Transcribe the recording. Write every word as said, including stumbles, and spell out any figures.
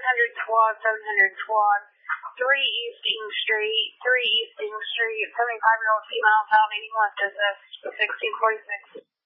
hundred squad, seven hundred squad, three East Ing Street, three East Ing Street, seventy-five-year-old female, found eighty-one, possessed, sixteen forty-six.